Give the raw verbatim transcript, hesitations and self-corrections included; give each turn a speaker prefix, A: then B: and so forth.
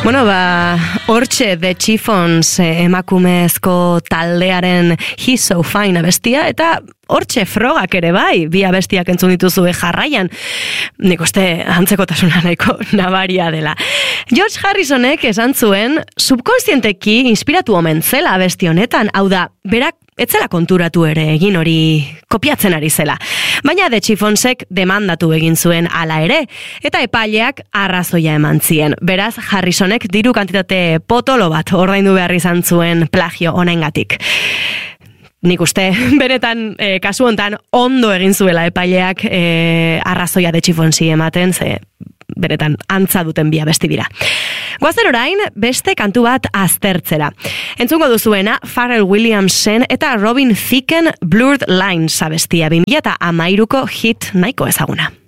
A: Bueno, ba, hortxe The Chiffons emakumezko taldearen He's So Fine abestia, eta hortxe frogak ere bai, bi abestiak entzun dituzue jarraian. Nik uste antzekotasuna nahiko nabaria dela. George Harrisonek esan zuen, subkonstienteki inspiratu omen zela abesti honetan, hau da, berak etzela konturatu ere egin hori kopiatzen ari zela. Baina The Chiffonsek demandatu egin zuen hala ere, eta epaileak arrazoia eman zien. Beraz, Harrisonek diru kantitate potolo bat ordaindu behar izan zuen plagio honengatik. Nik uste, benetan, e, kasu hontan, ondo egin zuela epaileak e, arrazoia The Chiffonsi ematen, ze benetan antza duten bi abesti dira. Goazen orain, beste kantu bat aztertzera. Entzungo duzuena, Pharrell Williamsen eta Robin Thicken Blurred Lines abestia, bi mila hamairuko hit nahiko ezaguna.